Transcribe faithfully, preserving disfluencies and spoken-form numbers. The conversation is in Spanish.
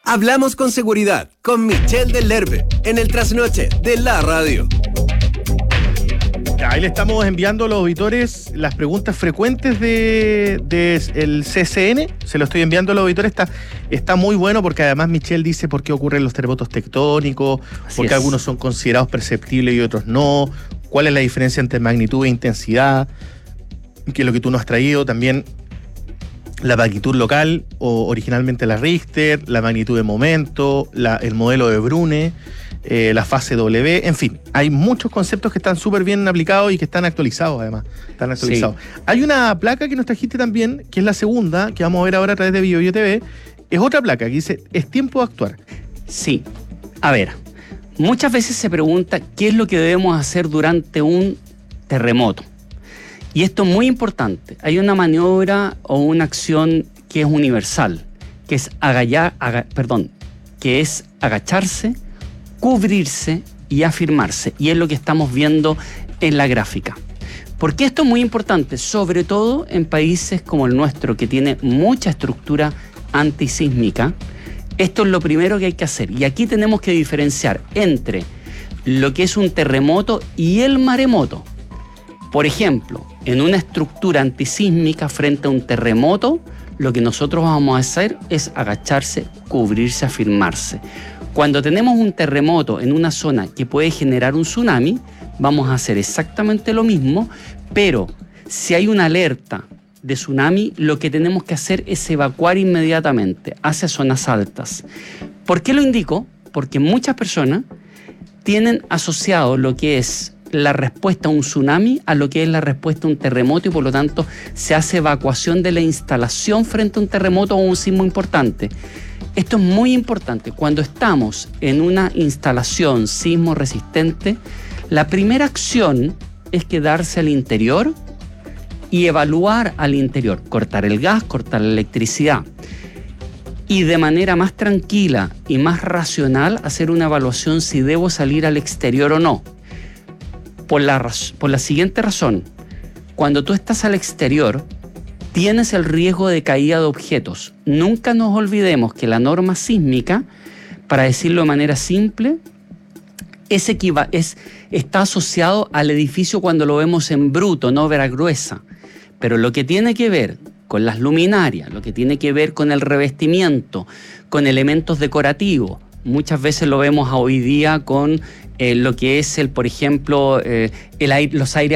Hablamos con seguridad con Michelle del Lerbe en el trasnoche de la radio. Ahí le estamos enviando a los auditores las preguntas frecuentes de, de el C C N. Se lo estoy enviando a los auditores. Está, está muy bueno porque además Michelle dice por qué ocurren los terremotos tectónicos, Así por qué es. algunos son considerados perceptibles y otros no, cuál es la diferencia entre magnitud e intensidad, que es lo que tú nos has traído también. La magnitud local, o originalmente la Richter, la magnitud de momento, la, el modelo de Brune, eh, la fase W, en fin, hay muchos conceptos que están súper bien aplicados y que están actualizados además. Están actualizados. Sí. Hay una placa que nos trajiste también, que es la segunda, que vamos a ver ahora a través de BioBio T V. Es otra placa que dice, es tiempo de actuar. Sí, a ver, muchas veces se pregunta qué es lo que debemos hacer durante un terremoto. Y esto es muy importante. Hay una maniobra o una acción que es universal, que es agallar, aga, perdón, que es agacharse, cubrirse y afirmarse. Y es lo que estamos viendo en la gráfica. ¿Por qué esto es muy importante? Sobre todo en países como el nuestro, que tiene mucha estructura antisísmica. Esto es lo primero que hay que hacer. Y aquí tenemos que diferenciar entre lo que es un terremoto y el maremoto. Por ejemplo, en una estructura antisísmica frente a un terremoto, lo que nosotros vamos a hacer es agacharse, cubrirse, afirmarse. Cuando tenemos un terremoto en una zona que puede generar un tsunami, vamos a hacer exactamente lo mismo, pero si hay una alerta de tsunami, lo que tenemos que hacer es evacuar inmediatamente hacia zonas altas. ¿Por qué lo indico? Porque muchas personas tienen asociado lo que es la respuesta a un tsunami a lo que es la respuesta a un terremoto y por lo tanto se hace evacuación de la instalación frente a un terremoto o un sismo importante. Esto es muy importante. Cuando estamos en una instalación sismo resistente, la primera acción es quedarse al interior y evaluar al interior, cortar el gas, cortar la electricidad y de manera más tranquila y más racional hacer una evaluación si debo salir al exterior o no. Por la, por la siguiente razón, cuando tú estás al exterior, tienes el riesgo de caída de objetos. Nunca nos olvidemos que la norma sísmica, para decirlo de manera simple, es equiva- es, está asociado al edificio cuando lo vemos en bruto, no obra gruesa. Pero lo que tiene que ver con las luminarias, lo que tiene que ver con el revestimiento, con elementos decorativos, muchas veces lo vemos hoy día con eh, lo que es, el, por ejemplo, eh, el aire, los aires